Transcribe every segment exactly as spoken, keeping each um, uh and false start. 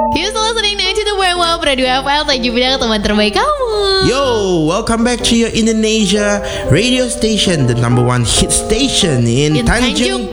You still listening now to the Wow Radio F L, tujuh bidang teman terbaik kamu. Yo, welcome back to your Indonesia radio station, the number one hit station in, In Tanjung Tanjung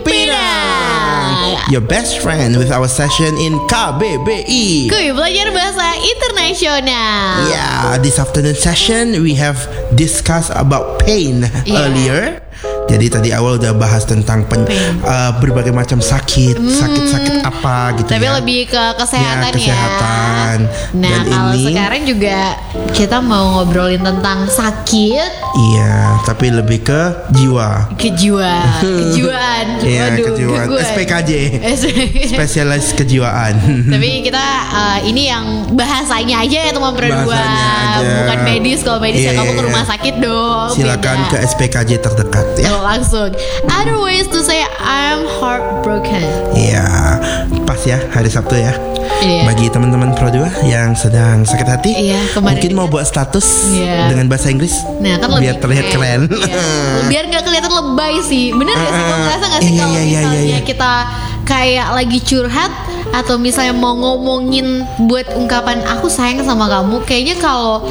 Pinang. Your best friend with our session in K B B I. Kuy belajar bahasa internasional. Yeah, this afternoon session we have discussed about pain Yeah. earlier. Jadi tadi awal udah bahas tentang pen, uh, berbagai macam sakit, sakit-sakit apa gitu Tapi ya. lebih ke kesehatan ya, kesehatan. Nah Dan kalau ini- sekarang juga kita mau ngobrolin tentang sakit Iya, tapi lebih ke jiwa. kejiwaan, kejiwaan. Iya, Waduh, kejiwaan. keguan. S P K J. Spesialis kejiwaan. Tapi kita uh, ini yang bahasanya aja ya teman berdua, Bahasanya aja. bukan medis. Kalau medis Iya, ya kamu iya, ke rumah iya. sakit dong. Silakan beda. ke S P K J terdekat ya. Kalau langsung. Other ways to say I'm heartbroken. Iya, pas ya hari Sabtu ya. Iya. Bagi teman-teman Pro dua yang sedang sakit hati, Iya, kemarin mungkin mau juga. buat status Iya. dengan bahasa Inggris, Nah kan biar lebih terlihat keren. Iya. Biar nggak kelihatan lebay sih. Bener gak sih? Kamu ngerasa gak sih Iya, kalau iya, iya, misalnya iya. kita kayak lagi curhat atau misalnya mau ngomongin buat ungkapan aku sayang sama kamu, kayaknya kalau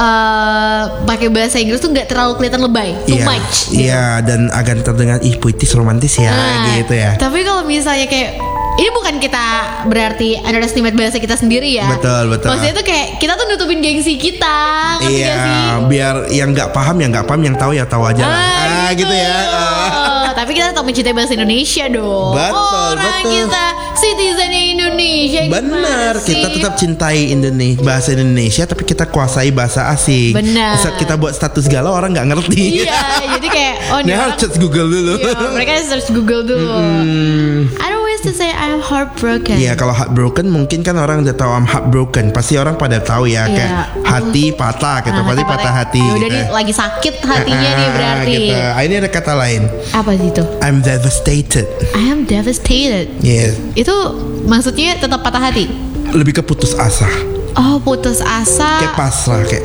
uh, pakai bahasa Inggris tuh nggak terlalu kelihatan lebay, too Iya, much. iya, dan akan terdengar ih puitis romantis ya, Nah, gitu ya. Tapi kalau misalnya kayak ini bukan kita berarti underestimate bahasa kita sendiri ya. Betul, betul. Maksudnya tuh kayak kita tuh nutupin gengsi kita, ngerti gak sih? Iya, biar yang nggak paham ya nggak paham, yang tahu ya tahu aja lah. Ah, gitu ya. Ah. Tapi kita tetap mencintai bahasa Indonesia dong. Betul, Orang betul. kita citizen Indonesia. Benar, gimana kita sih? tetap cintai Indonesia, bahasa Indonesia, tapi kita kuasai bahasa asing. Benar. Saat kita buat status galau orang nggak ngerti. Iya, jadi kayak oh Nah, nih harus chat Google dulu. Iya, mereka search Google dulu. Hmm. Other ways to say I'm heartbroken. Iya, kalau heartbroken mungkin kan orang udah tahu I'm heartbroken. Pasti orang pada tahu ya, Iya. kayak hati patah gitu, Ah, pasti hati patah hati. Ya udah gitu. nih lagi sakit hatinya nih Ah, berarti. gitu. Ah, ini ada kata lain. Apa sih itu? I'm devastated. I am devastated. Yes. Itu maksudnya tetap patah hati. Lebih ke putus asa, Oh, putus asa. kayak pasrah, kayak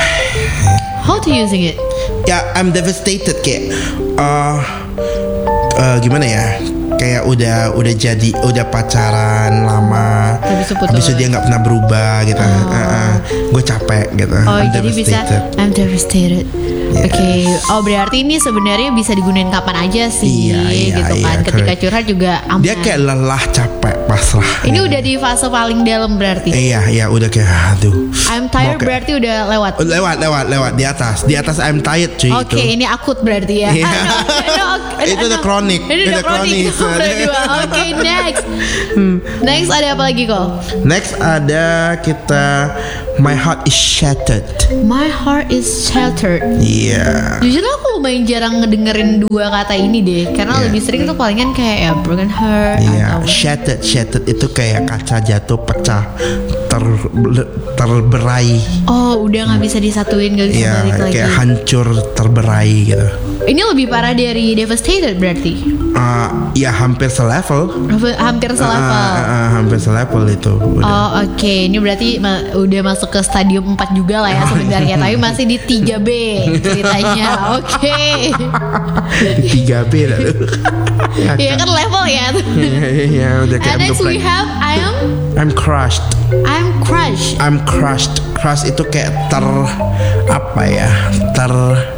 How to using it? ya I'm devastated kayak uh, uh, gimana ya, kayak udah udah jadi udah pacaran lama, Habis itu putus. habis itu dia nggak pernah berubah gitu. Gue capek gitu. Oh, I'm jadi bisa devastated. I'm devastated. Yes. Oke, oh berarti ini sebenarnya bisa digunain kapan aja sih, Iya, iya, gitu kan. iya, Ketika correct. curhat juga aman. Dia kayak lelah, capek, pasrah. Ini udah di fase paling dalam berarti. Iya, iya, udah kayak aduh. I'm tired Mau kayak- berarti udah lewat. Oh, lewat, lewat, lewat di atas, di atas I'm tired cuy. Oke, itu. ini akut berarti ya. Iya. Ah, no, no, no, Itu no. udah kronik. Ini udah Udah kronik. kronik. Berdua. Oke, next. Next ada apa lagi kok? Next ada kita My heart is shattered. My heart is shattered. Iya. Jujur aku lumayan jarang ngedengerin dua kata ini deh, karena Iya. lebih sering tuh palingan kayak ya broken heart Iya, atau shattered, shattered itu kayak kaca jatuh pecah, ter, terberai. oh udah nggak bisa disatuin, nggak bisa Iya, balik lagi. kayak hancur, terberai gitu. Ini lebih parah dari devastated berarti. Uh, ya hampir selevel. Hampir selevel. Uh, uh, uh, hampir selevel itu. Udah. Oh oke, ini berarti ma- udah masuk ke stadium empat juga lah ya sebenarnya, tapi masih di tiga B ceritanya. Oke. Di tiga B lalu. Iya kan level ya. Iya, udah kayak And next we geprek. have I am I'm crushed. I'm crushed. I'm crushed. Crushed itu kayak ter apa ya? Ter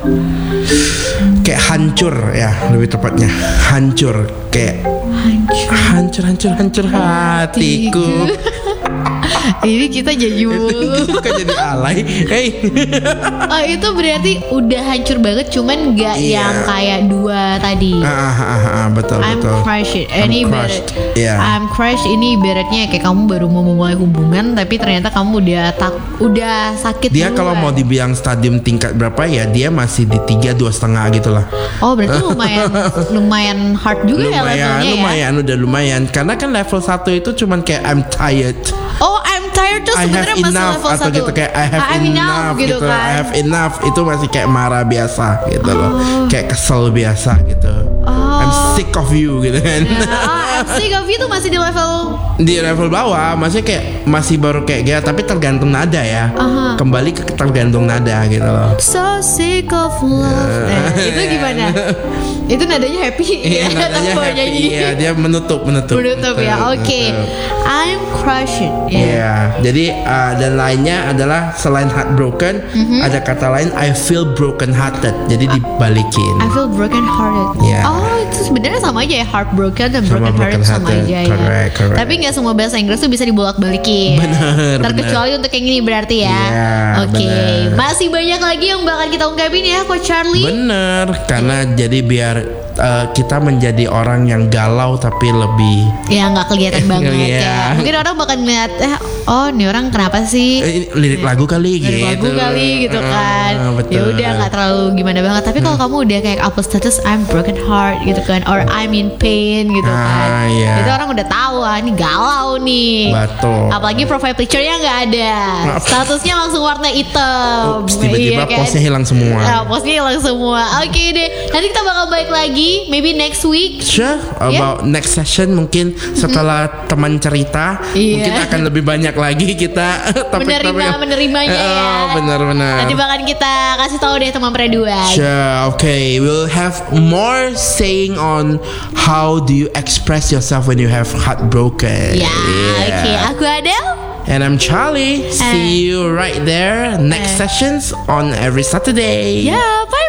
kayak hancur ya, lebih tepatnya. Hancur kayak Hancur. hancur hancur hancur hatiku. Ini kita jadi Kok jadi alay? Hey. oh, itu berarti udah hancur banget, cuman nggak Iya. yang kayak dua tadi. Ah, ah, ah, ah, betul I'm betul. crushed. I'm Ini crushed. ibarat, Iya. I'm crushed ini ibaratnya kayak kamu baru mau memulai hubungan, tapi ternyata kamu udah tak, udah sakit. Dia kalau duluan. mau dibilang stadium tingkat berapa ya, dia masih di tiga dua setengah gitulah. Oh berarti lumayan lumayan hard juga ya Lumayan, levelnya ya. lumayan, udah lumayan. Karena kan level satu itu cuman kayak I'm tired. Oh I'm tired tuh I have sebenarnya masih enough level atau satu. gitu kayak I have I'm enough, gitu, gitu, kan. I have enough itu masih kayak marah biasa gitu loh, kayak kesel biasa gitu. Oh. I'm sick of you gitu kan. Ya, oh, I'm sick of you tuh masih di level Di level bawah, maksudnya kayak masih baru kayak gitu, tapi tergantung nada ya. Aha. Kembali ke tergantung nada gitu loh. so sick of love. Nah, itu gimana? Itu nadanya happy. Iya, ya, nadanya tapi mau happy. nyanyi. Iya, dia menutup, menutup. Menutup ya. Oke. Okay. I'm crushing. Iya, Yeah. jadi uh, dan lainnya adalah selain heartbroken, Mm-hmm. ada kata lain I feel broken hearted. Jadi dibalikin. I feel broken hearted. Yeah. Oh, itu sebenarnya sama aja ya, heartbroken dan Sama broken hearted broken sama hearted. aja ya. Correct, correct. Tapi nggak semua bahasa Inggris tuh bisa dibolak-balikin. Bener, Terkecuali untuk yang ini berarti ya. Yeah, Oke. bener. Masih banyak lagi yang bakal kita ungkapin ya, Coach Charlie. Bener, karena jadi biar uh, kita menjadi orang yang galau tapi lebih Ya nggak kelihatan banget Iya. ya. Mungkin orang bakal ngeliat, eh, oh ini orang kenapa sih? eh, ini lirik lagu kali Dari gitu. lagu kali gitu kan. Ah, betul. Ya udah nggak terlalu gimana banget. Tapi kalau kamu udah kayak upload status I'm broken heart gitu kan, or I'm in pain gitu Ah, kan. iya. Itu orang udah tahu ah ini galau nih. Betul. Apalagi profile picture-nya nggak ada. Maaf. Statusnya langsung warna hitam. Ups, tiba-tiba Iya kan? postnya hilang semua. Ah, postnya hilang semua. Oke deh. Nanti kita bakal balik lagi maybe next week. Sure, about next session mungkin setelah teman cerita Iya. mungkin akan lebih banyak lagi kita topik-topik. Menerima menerimanya ya. Oh, benar-benar. Nanti bakal kita kasih tahu deh teman perempuan. Sure, okay. We'll have more saying on how do you express yourself when you have heartbroken. Ya, oke. Aku Adele. And I'm Charlie. And- See you right there next And- sessions on every Saturday. Ya, bye.